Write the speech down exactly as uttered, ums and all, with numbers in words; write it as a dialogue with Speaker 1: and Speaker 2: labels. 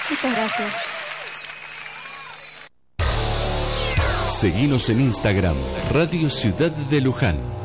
Speaker 1: Muchas gracias.
Speaker 2: Seguinos en Instagram, Radio Ciudad de Luján.